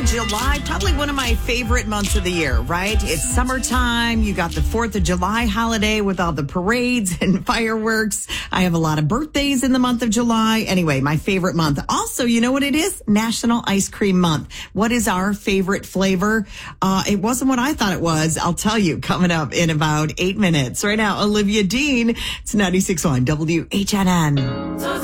July, probably one of my favorite months of the year, right? It's summertime. You got the 4th of July holiday with all the parades and fireworks. I have a lot of birthdays in the month of July. Anyway, my favorite month. Also, you know what it is? National Ice Cream Month. What is our favorite flavor? It wasn't what I thought it was. I'll tell you coming up in about 8 minutes. Right now, Olivia Dean. It's 96.1 WHNN.